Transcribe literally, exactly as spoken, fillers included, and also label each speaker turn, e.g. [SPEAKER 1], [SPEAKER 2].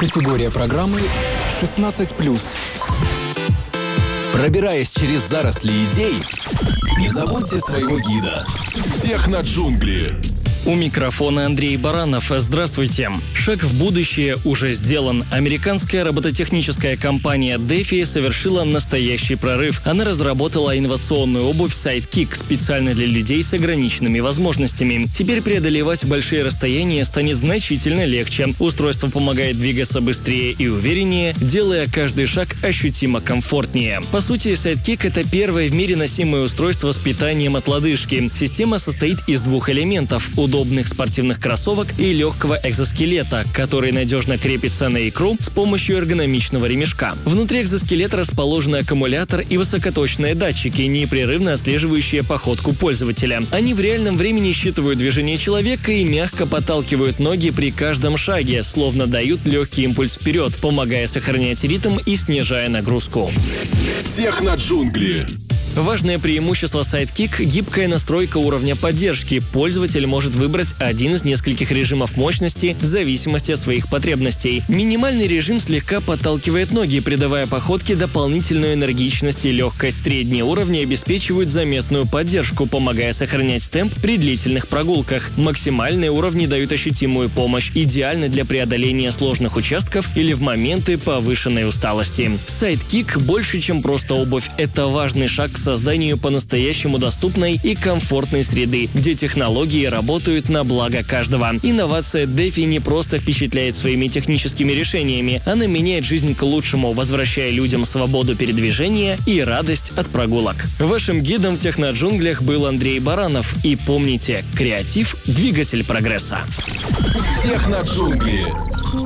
[SPEAKER 1] Категория программы шестнадцать плюс. Пробираясь через заросли идей, не забудьте своего гида.
[SPEAKER 2] Техноджунгли.
[SPEAKER 3] У микрофона Андрей Баранов. Здравствуйте. Шаг в будущее уже сделан. Американская робототехническая компания Defi совершила настоящий прорыв. Она разработала инновационную обувь Sidekick специально для людей с ограниченными возможностями. Теперь преодолевать большие расстояния станет значительно легче. Устройство помогает двигаться быстрее и увереннее, делая каждый шаг ощутимо комфортнее. По сути, Sidekick — это первое в мире носимое устройство с питанием от лодыжки. Система состоит из двух элементов — удобных спортивных кроссовок и легкого экзоскелета, который надежно крепится на икру с помощью эргономичного ремешка. Внутри экзоскелета расположен аккумулятор и высокоточные датчики, непрерывно отслеживающие походку пользователя. Они в реальном времени считывают движение человека и мягко подталкивают ноги при каждом шаге, словно дают легкий импульс вперед, помогая сохранять ритм и снижая нагрузку.
[SPEAKER 2] Техноджунгли.
[SPEAKER 3] Важное преимущество Sidekick — гибкая настройка уровня поддержки. Пользователь может выбрать один из нескольких режимов мощности в зависимости от своих потребностей. Минимальный режим слегка подталкивает ноги, придавая походке дополнительную энергичность и легкость. Средние уровни обеспечивают заметную поддержку, помогая сохранять темп при длительных прогулках. Максимальные уровни дают ощутимую помощь, идеально для преодоления сложных участков или в моменты повышенной усталости. Sidekick больше, чем просто обувь. Это важный шаг к созданию по-настоящему доступной и комфортной среды, где технологии работают на благо каждого. Инновация Defi не просто впечатляет своими техническими решениями, она меняет жизнь к лучшему, возвращая людям свободу передвижения и радость от прогулок. Вашим гидом в Техноджунглях был Андрей Баранов. И помните, креатив — двигатель прогресса.
[SPEAKER 2] Техноджунгли.